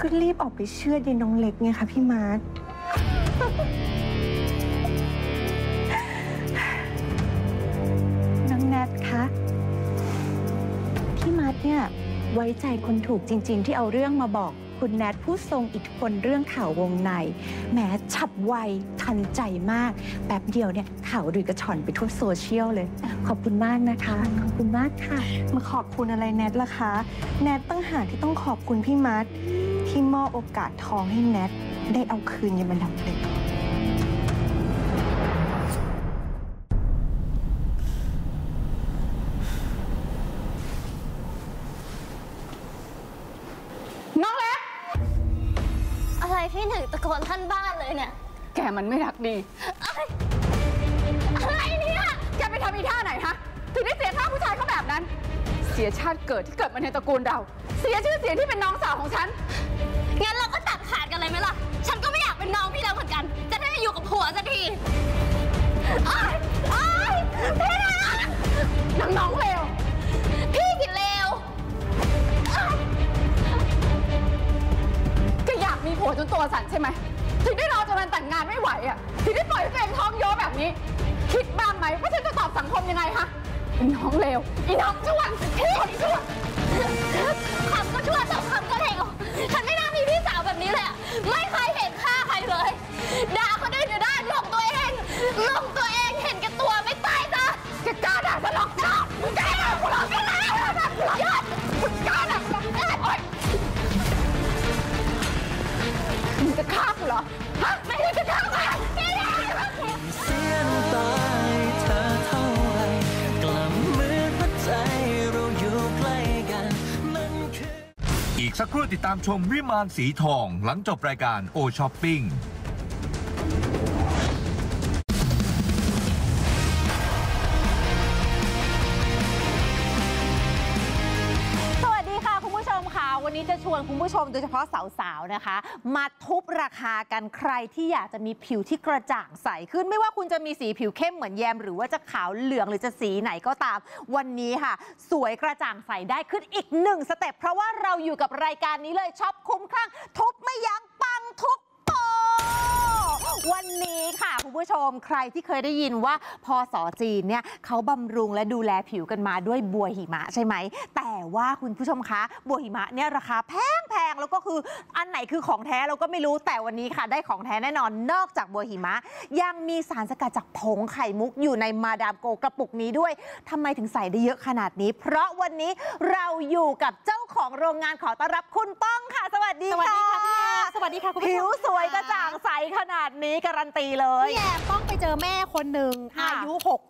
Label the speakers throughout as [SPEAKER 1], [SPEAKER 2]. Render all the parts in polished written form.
[SPEAKER 1] ก็รีบออกไปเชื่อเดนน้องเล็กไงคะพี่มาร์ทน้องแนทคะพี่มาร์ทเนี่ยไว้ใจคนถูกจริงๆที่เอาเรื่องมาบอกคุณแนทผู้ทรงอิทธิพลเรื่องข่าววงในแหมฉับไวทันใจมากแป๊บเดียวเนี่ยข่าวลือกระชอนไปทั่วโซเชียลเลยขอบคุณมากนะคะขอบคุณมากค่ะมาขอบคุณอะไรแนทล่ะคะแนทตั้งหากที่ต้องขอบคุณพี่มาร์ทที่มอบโอกาสทองให้แนทได้เอาคืนยายมาดำเลย
[SPEAKER 2] อะไรพี่ถึงตะโกนท่านบ้านเลยเนี่ย
[SPEAKER 3] แกมันไม่รักดี
[SPEAKER 2] อะไรเนี่ย
[SPEAKER 3] แกไปทำอีท่าไหนฮะถึงได้เสียท่าผู้ชายเขาแบบนั้นเสียชาติเกิดที่เกิดมาในตระกูลเราเสียชื่อเสียงที่เป็นน้องสาวของฉัน
[SPEAKER 2] งั้นเราก็ตัดขาดกันเลยไหมล่ะฉันก็ไม่อยากเป็นน้องพี่แล้วเหมือนกันจะได้อยู่กับผัวสักทีพี่นะ
[SPEAKER 3] น้องเลว
[SPEAKER 2] พี่กินเลว
[SPEAKER 3] ก็อยากมีผัวจนตัวสั่นใช่ไหมถึงได้รอจนมันแต่งงานไม่ไหวอ่ะถึงได้ปล่อยให้ตัวเองท้องโยแบบนี้คิดบ้างไหมว่าฉันจะตอบสังคมยังไงคะอีน้องเลวอีน้องชั่วพี่ชั่ว
[SPEAKER 2] คำก็ชั่วสองคำก็เลวฉันไม่น่ามีพี่สาวแบบนี้เลยอ่ะไม่เคยเห็นค่าใครเลยด่าคนอื่นอยู่ได้หลงตัวเองเห็นแก่ตัวไม่ตายซะ
[SPEAKER 3] แกกล้าด่าฉันหรอกมึงกล้าด่ากูหรอกกันแล้วยอดมึงกล้าด่ากูหรอกมึงจะฆ่ากูเหรอฮะไม่ได้จะฆ่ากู
[SPEAKER 4] เสียน้ำตาเธอเท่าไรกลับมือหัวใจเราอยู่ใกล้กันมันคือ
[SPEAKER 5] อีกสักครู่ติดตามชมวิมานสีทองหลังจบรายการโอช้อปปิ้ง
[SPEAKER 6] วันนี้จะชวนคุณผู้ชมโดยเฉพาะสาวๆนะคะมาทุบราคากันใครที่อยากจะมีผิวที่กระจ่างใสขึ้นไม่ว่าคุณจะมีสีผิวเข้มเหมือนแยมหรือว่าจะขาวเหลืองหรือจะสีไหนก็ตามวันนี้ค่ะสวยกระจ่างใสได้ขึ้นอีก1 สเต็ปเพราะว่าเราอยู่กับรายการนี้เลยช็อปคุ้มคลั่งทุบไม่ยั้งปังทุกโปวันนี้ค่ะคุณผู้ชมใครที่เคยได้ยินว่าพศจีนเนี่ยเขาบำรุงและดูแลผิวกันมาด้วยบัวหิมะใช่ไหมแต่ว่าคุณผู้ชมคะบัวหิมะเนี่ยราคาแพงแล้วก็คืออันไหนคือของแท้เราก็ไม่รู้แต่วันนี้ค่ะได้ของแท้แน่นอนนอกจากบัวหิมะยังมีสารสกัดจากผงไข่มุกอยู่ในมาดามโกกระปุกนี้ด้วยทำไมถึงใส่ได้เยอะขนาดนี้เพราะวันนี้เราอยู่กับเจ้าของโรงงานขอต้อนรับคุณป้องค่ะสวัสดีค่ะ
[SPEAKER 7] สวัสดีค่ะคุณ
[SPEAKER 6] ผิวสวยกระจ่างใสขนาดนี้การันตีเลย
[SPEAKER 7] พี่แอมต้องไปเจอแม่คนหนึ่งอายุ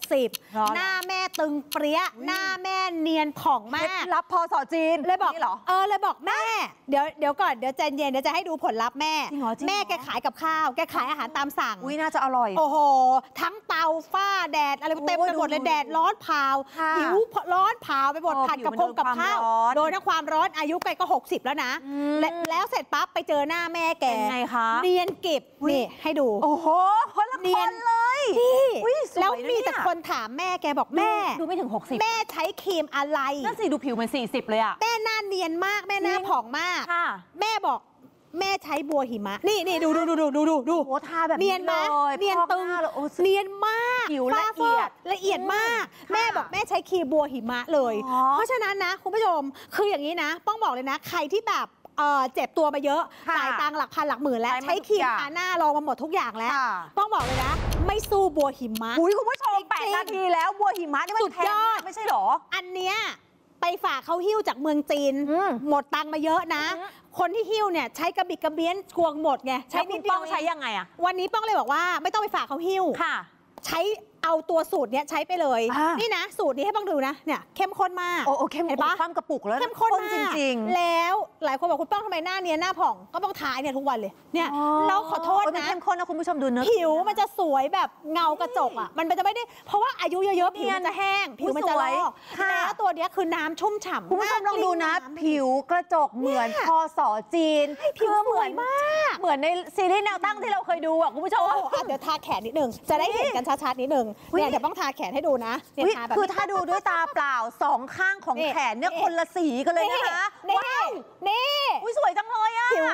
[SPEAKER 7] 60หน้าแม่ตึงเปรี้ยหน้าแม่เนียนผ่องมาก
[SPEAKER 6] รับพศจีน
[SPEAKER 7] เลยบอกเลยบอกแม่เดี๋ยวก่อนเดี๋ยวใจเย็นเดี๋ยวจะให้ดูผลลัพธ์แม่แม่แกขายกับข้าวแกขายอาหารตามสั่ง
[SPEAKER 6] น่าจะอร่อย
[SPEAKER 7] โอ้โหทั้งเตาฝ้าแดดอะไรเต็มไปหมดเลยแดดร้อนเผาผิวร้อนเผาไปหมดผัดกับข้าวโดยทั้งความร้อนอายุแกก็60แล้วนะแล้วเสร็จปั๊บไปเจอหน้าแม่แก
[SPEAKER 6] ไงคะ
[SPEAKER 7] เนียนเก็บนี่ให้ดู
[SPEAKER 6] โอ้โหคนละคนเลย
[SPEAKER 7] แล้วมีแต่คนถามแม่แกบอกแม่
[SPEAKER 6] ดูไม่ถึง60
[SPEAKER 7] แม่ใช้ครีมอะไร
[SPEAKER 6] นั่นสิดูผิวเหมือน40เลยอะ
[SPEAKER 7] แม่หน้าเนียนมากแม่หน้าผ่องมากแม่บอกแม่ใช้บัวหิมะนี่ดู
[SPEAKER 6] โอ้ทาแบบ
[SPEAKER 7] เนียนมากเนียนตึงเนียนมาก
[SPEAKER 6] ผิวละเอียด
[SPEAKER 7] มากแม่บอกแม่ใช้ครีมบัวหิมะเลยเพราะฉะนั้นนะคุณผู้ชมคืออย่างนี้นะต้องบอกเลยนะใครที่แบบเจ็บตัวมาเยอะจ่ายตังค์หลักพันหลักหมื่นแล้วใช้ครีมทาหน้าลองมาหมดทุกอย่างแล้วต้องบอกเลยนะไม่สู้บัวหิมะ
[SPEAKER 6] คุณผู้ชม8 นาทีแล้วบัวหิมะนี่มันแพงมากไม่ใช่หรอ
[SPEAKER 7] อันเนี้ยไปฝากเขาหิ้วจากเมืองจีนหมดตังค์มาเยอะนะคนที่หิ้วเนี่ยใช้กระบิดกระเบี้ยนทวงหมดไง
[SPEAKER 6] ใช้นิดเดียวใช้ยังไงอะ
[SPEAKER 7] วันนี้ป้องเลยบอกว่าไม่ต้องไปฝากเขาหิ้วใช้เอาตัวสูตรเนี้ยใช้ไปเลยนี่นะสูตรนี้ให้บ้างดูนะเนี่ยเข้มข้นมาก
[SPEAKER 6] เข้มข้นข้ามกระปุกแล้ว
[SPEAKER 7] เข้มข้นจริงๆแล้วหลายคนบอกคุณป้องทำไมหน้าเนียนหน้าผ่องก็ต้องทาเนี่ยทุกวันเลยเนี่ยเราขอโทษนะ
[SPEAKER 6] เข้มข้นนะคุณผู้ชมดูเนื้อ
[SPEAKER 7] ผิวมันจะสวยแบบเงากระจกอ่ะมันจะไม่ได้เพราะว่าอายุเยอะๆผิวมันจะแห้งผิวมันจะลอกแล้วตัวเนี้ยคือน้ำชุ่มฉ่ำ
[SPEAKER 6] คุณผู้ชมลองดูนะผิวกระจกเหมือนพศจีน
[SPEAKER 7] ผิวสวยมาก
[SPEAKER 6] เหมือนในซีรีส์แนวตั้งที่เราเคยดูอ่ะคุณผู้ชม
[SPEAKER 7] เดี๋ยวทาแขนนิดนึงจะได้เห็นกันชัดๆนิดนึงเนี่ยเดี๋ยวต้องทาแขนให้ดูนะ
[SPEAKER 6] คือถ้าดูด้วยตาเปล่า2 ข้างของแขนเนี่ยคนละสีกันเลยนะคะ
[SPEAKER 7] นี่
[SPEAKER 6] สวยจังเลยอะ